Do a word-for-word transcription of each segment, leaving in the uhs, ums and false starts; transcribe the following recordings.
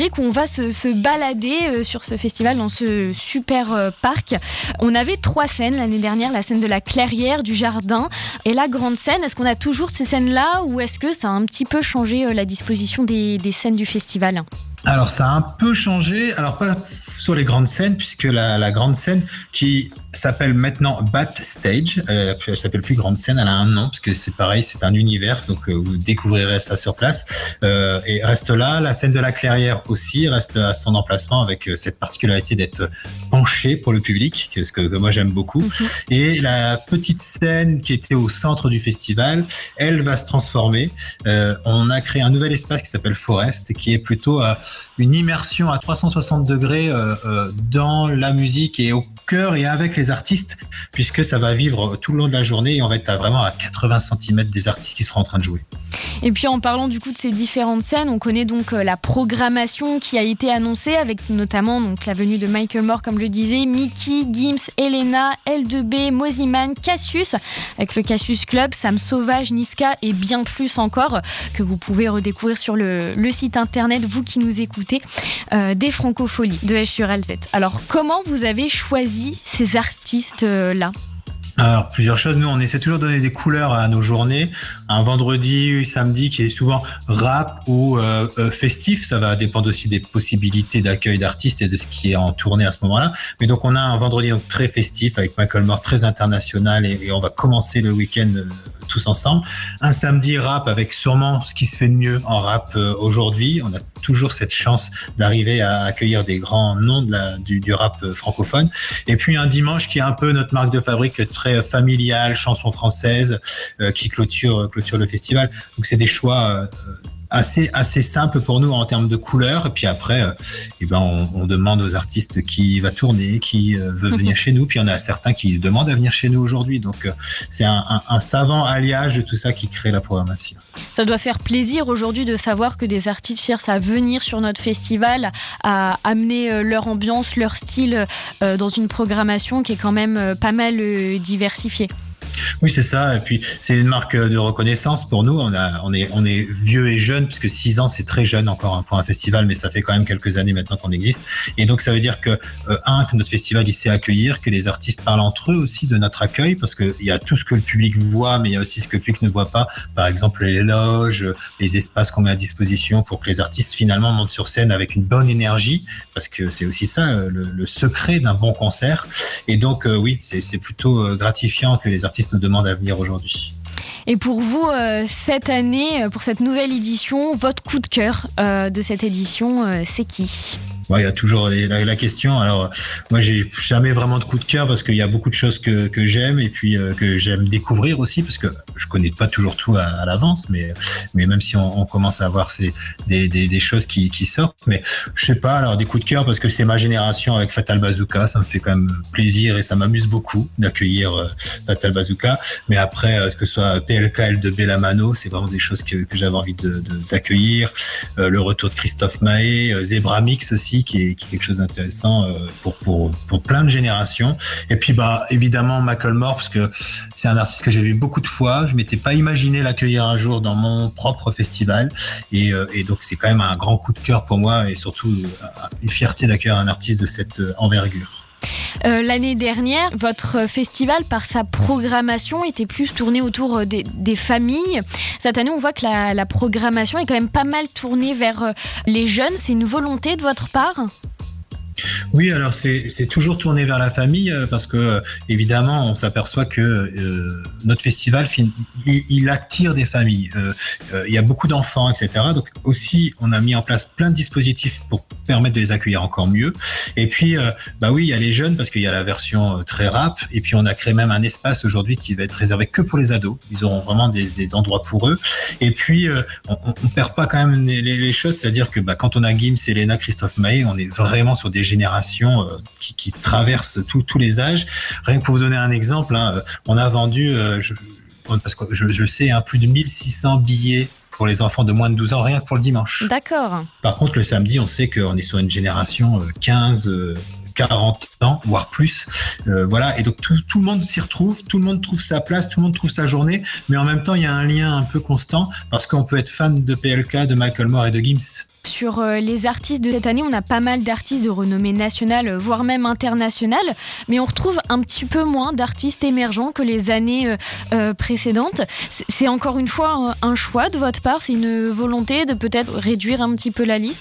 Qu'on va se, se balader sur ce festival, dans ce super parc. On avait trois scènes l'année dernière, la scène de la Clairière, du Jardin et la grande scène. Est-ce qu'on a toujours ces scènes-là ou est-ce que ça a un petit peu changé la disposition des, des scènes du festival ? Alors ça a un peu changé, alors pas sur les grandes scènes, puisque la, la grande scène qui s'appelle maintenant Bat Stage, elle, elle s'appelle plus grande scène, elle a un nom, parce que c'est pareil, c'est un univers, donc euh, vous découvrirez ça sur place, euh, et reste là. La scène de la Clairière aussi reste à son emplacement, avec euh, cette particularité d'être penchée pour le public, que, ce que, que moi j'aime beaucoup, mm-hmm. Et la petite scène qui était au centre du festival, elle va se transformer. Euh, on a créé un nouvel espace qui s'appelle Forest, qui est plutôt euh, une immersion à trois cent soixante degrés euh, euh, dans la musique et au cœur et avec les artistes, puisque ça va vivre tout le long de la journée et on va être à vraiment à quatre-vingts centimètres des artistes qui seront en train de jouer. Et puis en parlant du coup de ces différentes scènes, on connaît donc la programmation qui a été annoncée avec notamment donc la venue de Michael Moore, comme je le disais, Mickey, Gims, Elena, L deux B, Mosiman, Cassius, avec le Cassius Club, Sam Sauvage, Niska et bien plus encore, que vous pouvez redécouvrir sur le, le site internet, vous qui nous écoutez, euh, des Francopholies de H sur L Z. Alors comment vous avez choisi ces artistes-là ? Alors, plusieurs choses. Nous, on essaie toujours de donner des couleurs à nos journées. Un vendredi, samedi, qui est souvent rap ou euh, euh, festif. Ça va dépendre aussi des possibilités d'accueil d'artistes et de ce qui est en tournée à ce moment-là. Mais donc, on a un vendredi donc, très festif avec Michael Moore, très international. Et, et on va commencer le week-end euh, tous ensemble. Un samedi rap avec sûrement ce qui se fait de mieux en rap euh, aujourd'hui. On a toujours cette chance d'arriver à accueillir des grands noms de la, du, du rap euh, francophone. Et puis, un dimanche qui est un peu notre marque de fabrique, très familiale, chanson française, euh, qui clôture, clôture le festival. Donc c'est des choix euh, assez, assez simples pour nous en termes de couleurs. Et puis après, euh, eh ben on, on demande aux artistes qui va tourner, qui euh, veut venir chez nous. Puis il y en a certains qui demandent à venir chez nous aujourd'hui. Donc euh, c'est un, un, un savant alliage de tout ça qui crée la programmation. Ça doit faire plaisir aujourd'hui de savoir que des artistes cherchent à venir sur notre festival, à amener leur ambiance, leur style euh, dans une programmation qui est quand même pas mal euh, diversifiée. Oui, c'est ça. Et puis, c'est une marque de reconnaissance pour nous. On a, on est, on est vieux et jeune, puisque six ans, c'est très jeune encore pour un festival, mais ça fait quand même quelques années maintenant qu'on existe. Et donc, ça veut dire que, euh, un, que notre festival, il sait accueillir, que les artistes parlent entre eux aussi de notre accueil, parce que il y a tout ce que le public voit, mais il y a aussi ce que le public ne voit pas. Par exemple, les loges, les espaces qu'on met à disposition pour que les artistes, finalement, montent sur scène avec une bonne énergie, parce que c'est aussi ça, le, le secret d'un bon concert. Et donc, euh, oui, c'est, c'est plutôt gratifiant que les artistes nous demandent à venir aujourd'hui. Et pour vous, euh, cette année, pour cette nouvelle édition, votre coup de cœur euh, de cette édition, euh, c'est qui ? Ouais, il y a toujours la, la question. Alors, moi, j'ai jamais vraiment de coup de cœur parce qu'il y a beaucoup de choses que, que j'aime et puis euh, que j'aime découvrir aussi parce que je connais pas toujours tout à, à l'avance, mais mais même si on, on commence à avoir ces, des, des, des choses qui, qui sortent, mais je sais pas. Alors, des coups de cœur parce que c'est ma génération avec Fatal Bazooka, ça me fait quand même plaisir et ça m'amuse beaucoup d'accueillir euh, Fatal Bazooka. Mais après, euh, que ce soit P L K, L deux B, La Mano, c'est vraiment des choses que, que j'avais envie de, de, d'accueillir. Euh, le retour de Christophe Mahé, euh, Zebra Mix aussi. Qui est, qui est quelque chose d'intéressant euh, pour, pour, pour plein de générations. Et puis, bah, évidemment, Michael Moore, parce que c'est un artiste que j'ai vu beaucoup de fois. Je m'étais pas imaginé l'accueillir un jour dans mon propre festival. Et, euh, et donc, c'est quand même un grand coup de cœur pour moi et surtout euh, une fierté d'accueillir un artiste de cette euh, envergure. Euh, l'année dernière, votre festival, par sa programmation, était plus tourné autour des, des familles. Cette année, on voit que la, la programmation est quand même pas mal tournée vers les jeunes. C'est une volonté de votre part ? Oui, alors c'est, c'est toujours tourné vers la famille parce que évidemment on s'aperçoit que euh, notre festival il, il attire des familles. Euh, euh, il y a beaucoup d'enfants, et cetera. Donc aussi on a mis en place plein de dispositifs pour permettre de les accueillir encore mieux. Et puis euh, bah oui, il y a les jeunes parce qu'il y a la version très rap. Et puis on a créé même un espace aujourd'hui qui va être réservé que pour les ados. Ils auront vraiment des, des endroits pour eux. Et puis euh, on, on perd pas quand même les, les choses, c'est-à-dire que bah, quand on a Gims, Elena, Christophe Mahé, on est vraiment sur des générations euh, qui, qui traversent tout, tous les âges. Rien que pour vous donner un exemple, hein, on a vendu, euh, je, parce que je, je sais, hein, plus de mille six cents billets pour les enfants de moins de douze ans, rien que pour le dimanche. D'accord. Par contre, le samedi, on sait qu'on est sur une génération euh, quinze, euh, quarante ans, voire plus. Euh, voilà. Et donc, tout, tout le monde s'y retrouve, tout le monde trouve sa place, tout le monde trouve sa journée, mais en même temps, il y a un lien un peu constant parce qu'on peut être fan de P L K, de Michael Moore et de Gims. Sur euh, les artistes de cette année, on a pas mal d'artistes de renommée nationale, voire même internationale, mais on retrouve un petit peu moins d'artistes émergents que les années euh, euh, précédentes. C'est, c'est encore une fois un, un choix de votre part, c'est une volonté de peut-être réduire un petit peu la liste ?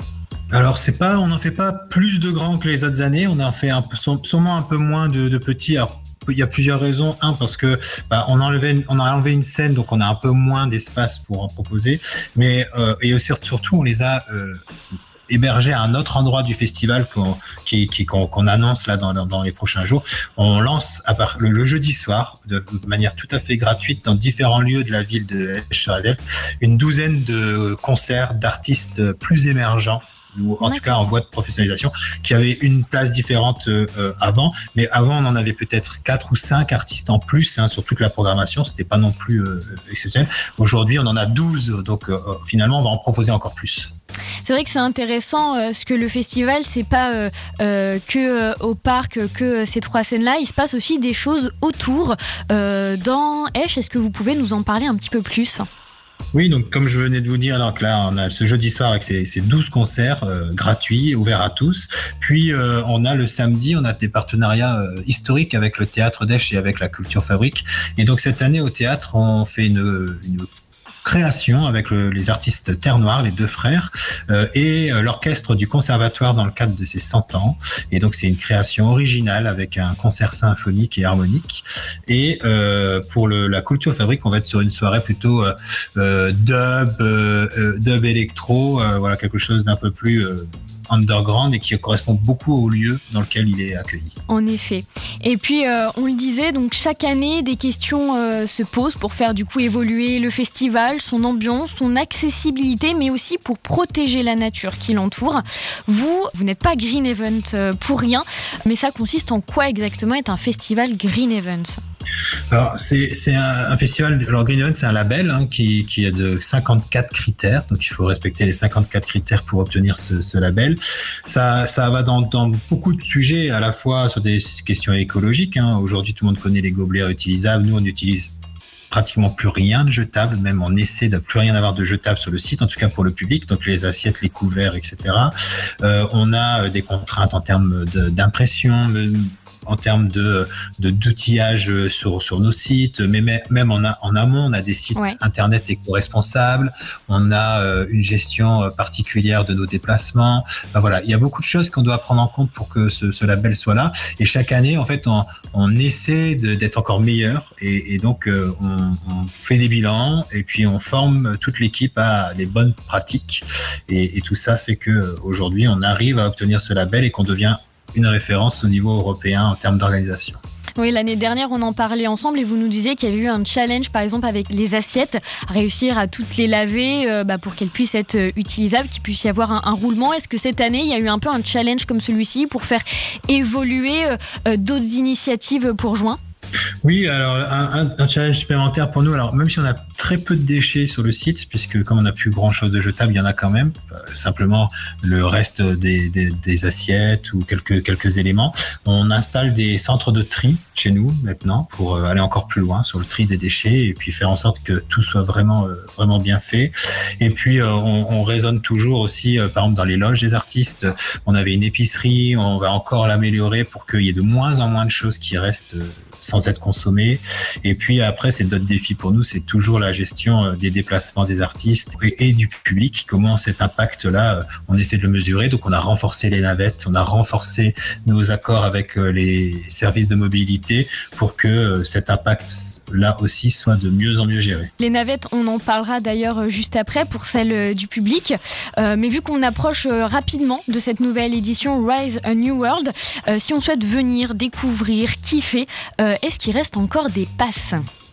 Alors, c'est pas, on n'en fait pas plus de grands que les autres années, on en fait un peu, sûrement un peu moins de, de petits. Alors, il y a plusieurs raisons. Un, parce que bah, on, a enlevé, on a enlevé une scène, donc on a un peu moins d'espace pour en proposer. Mais euh, et aussi, surtout, on les a euh, hébergés à un autre endroit du festival qu'on, qui, qui, qu'on, qu'on annonce là dans, dans les prochains jours. On lance à part, le, le jeudi soir, de manière tout à fait gratuite, dans différents lieux de la ville de Esch-sur-Adelph, une douzaine de concerts d'artistes plus émergents, ou en tout cas en voie de professionnalisation, qui avait une place différente euh, avant. Mais avant, on en avait peut-être quatre ou cinq artistes en plus hein, sur toute la programmation. C'était pas non plus euh, exceptionnel. Aujourd'hui, on en a douze. Donc, euh, finalement, on va en proposer encore plus. C'est vrai que c'est intéressant euh, ce que le festival, c'est pas euh, euh, que euh, au parc, que euh, ces trois scènes-là. Il se passe aussi des choses autour euh, dans Esch. Est-ce que vous pouvez nous en parler un petit peu plus ? Oui, donc comme je venais de vous dire, alors que là, on a ce jeudi soir avec ces, ces douze concerts euh, gratuits, ouverts à tous. Puis, euh, on a le samedi, on a des partenariats euh, historiques avec le Théâtre d'Esch et avec la Culture Fabrique. Et donc, cette année, au théâtre, on fait une, une création avec le, les artistes Terre Noire, les deux frères, euh, et euh, l'orchestre du conservatoire dans le cadre de ses cent ans. Et donc, c'est une création originale avec un concert symphonique et harmonique. Et euh, pour le, la Culture Fabrique, on va être sur une soirée plutôt euh, euh, dub, euh, euh, dub électro, euh, voilà, quelque chose d'un peu plus euh, underground et qui correspond beaucoup au lieu dans lequel il est accueilli. En effet. Et puis, euh, on le disait, donc chaque année, des questions euh, se posent pour faire du coup évoluer le festival, son ambiance, son accessibilité, mais aussi pour protéger la nature qui l'entoure. Vous, vous n'êtes pas Green Event euh, pour rien, mais ça consiste en quoi exactement être un festival Green Event ? Alors, c'est, c'est un, un festival, alors Green Event, c'est un label hein, qui, qui a de cinquante-quatre critères, donc il faut respecter les cinquante-quatre critères pour obtenir ce, ce label. Ça, ça va dans, dans beaucoup de sujets, à la fois sur des questions écologiques. Hein. Aujourd'hui, tout le monde connaît les gobelets réutilisables. Nous, on utilise pratiquement plus rien de jetable, même on essaie de plus rien avoir de jetable sur le site, en tout cas pour le public, donc les assiettes, les couverts, et cetera. Euh, on a des contraintes en termes de, d'impression, en termes de, de d'outillage sur sur nos sites, mais même en, a, en amont, on a des sites ouais. internet éco-responsables, on a euh, une gestion particulière de nos déplacements. Enfin, voilà, il y a beaucoup de choses qu'on doit prendre en compte pour que ce, ce label soit là. Et chaque année, en fait, on, on essaie de, d'être encore meilleur, et, et donc euh, on, on fait des bilans et puis on forme toute l'équipe à les bonnes pratiques. Et, et tout ça fait que aujourd'hui, on arrive à obtenir ce label et qu'on devient une référence au niveau européen en termes d'organisation. Oui, l'année dernière, on en parlait ensemble et vous nous disiez qu'il y avait eu un challenge, par exemple, avec les assiettes, réussir à toutes les laver euh, bah, pour qu'elles puissent être euh, utilisables, qu'il puisse y avoir un, un roulement. Est-ce que cette année, il y a eu un peu un challenge comme celui-ci pour faire évoluer euh, d'autres initiatives pour juin ? Oui, alors un, un challenge supplémentaire pour nous. Alors même si on a très peu de déchets sur le site, puisque comme on n'a plus grand chose de jetable, il y en a quand même. Euh, simplement le reste des, des, des assiettes ou quelques quelques éléments. On installe des centres de tri chez nous maintenant pour aller encore plus loin sur le tri des déchets et puis faire en sorte que tout soit vraiment euh, vraiment bien fait. Et puis euh, on, on raisonne toujours aussi, euh, par exemple dans les loges des artistes, on avait une épicerie, on va encore l'améliorer pour qu'il y ait de moins en moins de choses qui restent euh, sans être consommé. Et puis après, c'est d'autres défis pour nous, c'est toujours la gestion des déplacements des artistes et, et du public. Comment cet impact-là, on essaie de le mesurer. Donc on a renforcé les navettes, on a renforcé nos accords avec les services de mobilité pour que cet impact là aussi soit de mieux en mieux géré. Les navettes, on en parlera d'ailleurs juste après pour celle du public. Euh, mais vu qu'on approche rapidement de cette nouvelle édition Rise a New World, euh, si on souhaite venir, découvrir, kiffer, euh, est-ce qu'il reste encore des passes ?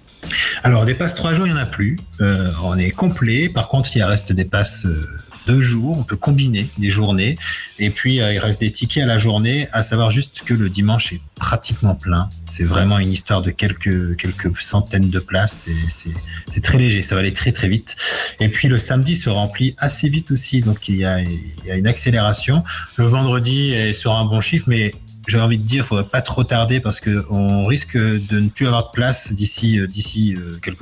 Alors des passes trois jours, il n'y en a plus. Euh, on est complet. Par contre, il reste des passes euh, deux jours. On peut combiner des journées. Et puis, euh, il reste des tickets à la journée, à savoir juste que le dimanche est pratiquement plein. C'est vraiment une histoire de quelques quelques centaines de places. C'est, c'est, c'est très léger. Ça va aller très, très vite. Et puis, le samedi se remplit assez vite aussi. Donc, il y a, il y a une accélération. Le vendredi est sur un bon chiffre, mais j'ai envie de dire, il faudrait pas trop tarder parce que on risque de ne plus avoir de place d'ici d'ici quelques jours.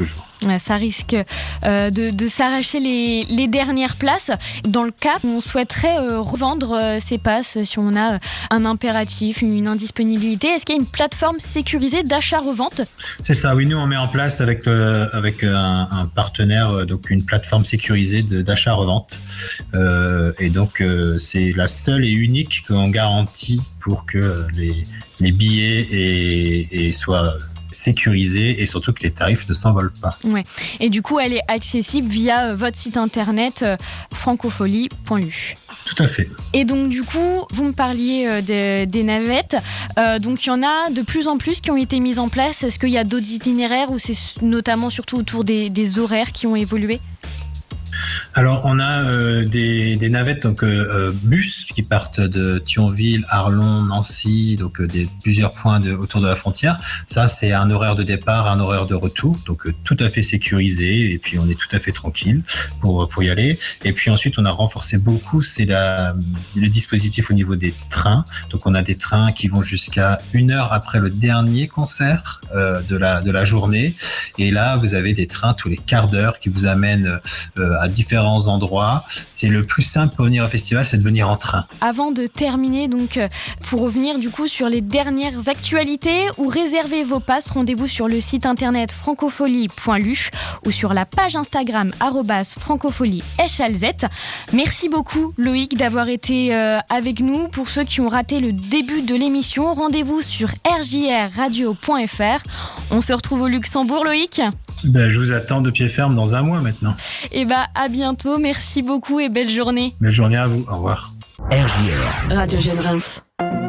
Ouais, ça risque euh, de, de s'arracher les, les dernières places. Dans le cas où on souhaiterait euh, revendre euh, ces passes, si on a un impératif, une indisponibilité, est-ce qu'il y a une plateforme sécurisée d'achat-revente ? C'est ça, oui, nous on met en place avec, euh, avec un, un partenaire euh, donc une plateforme sécurisée de, d'achat-revente. Euh, et donc euh, c'est la seule et unique qu'on garantit pour que les, les billets et, et soient sécurisée et surtout que les tarifs ne s'envolent pas. Ouais. Et du coup, elle est accessible via euh, votre site internet euh, francofolie point l u. Tout à fait. Et donc du coup, vous me parliez euh, de, des navettes. Euh, donc il y en a de plus en plus qui ont été mises en place. Est-ce qu'il y a d'autres itinéraires ou c'est notamment surtout autour des, des horaires qui ont évolué ? Alors, on a euh, des, des navettes, donc euh, bus qui partent de Thionville, Arlon, Nancy, donc euh, des plusieurs points de, autour de la frontière. Ça, c'est un horaire de départ, un horaire de retour, donc euh, tout à fait sécurisé. Et puis, on est tout à fait tranquille pour pour y aller. Et puis ensuite, on a renforcé beaucoup, c'est la le dispositif au niveau des trains. Donc, on a des trains qui vont jusqu'à une heure après le dernier concert euh, de la de la journée. Et là, vous avez des trains tous les quarts d'heure qui vous amènent euh, à différents endroits. C'est le plus simple pour venir au festival, c'est de venir en train. Avant de terminer, donc, pour revenir du coup sur les dernières actualités ou réserver vos passes, rendez-vous sur le site internet francofolie point l u ou sur la page Instagram arobase francopholie S L Z. Merci beaucoup Loïc d'avoir été euh, avec nous. Pour ceux qui ont raté le début de l'émission, rendez-vous sur r j r radio point f r. On se retrouve au Luxembourg, Loïc. Ben, je vous attends de pied ferme dans un mois maintenant. Et bah à bientôt, merci beaucoup et belle journée. Belle journée à vous, au revoir. R J R Radio Jeune Reims.